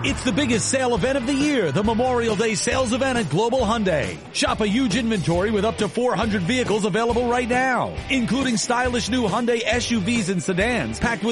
It's the biggest sale event of the year, the Memorial Day sales event at Global Hyundai. Shop a huge inventory with up to 400 vehicles available right now, including stylish new Hyundai SUVs and sedans packed with